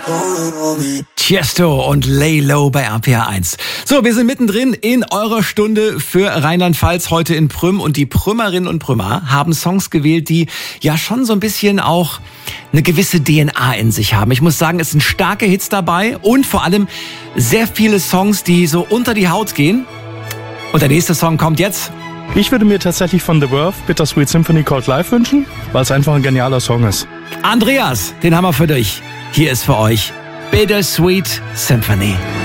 Tiesto und Lay Low bei RPR 1. So, wir sind mittendrin in eurer Stunde für Rheinland-Pfalz heute in Prüm. Und die Prümerinnen und Prümer haben Songs gewählt, die ja schon so ein bisschen auch eine gewisse DNA in sich haben. Ich muss sagen, es sind starke Hits dabei und vor allem sehr viele Songs, die so unter die Haut gehen. Und der nächste Song kommt jetzt. Ich würde mir tatsächlich von The Verve Bittersweet Symphony Called Life wünschen, weil es einfach ein genialer Song ist. Andreas, den haben wir für dich. Hier ist für euch Bittersweet Symphony.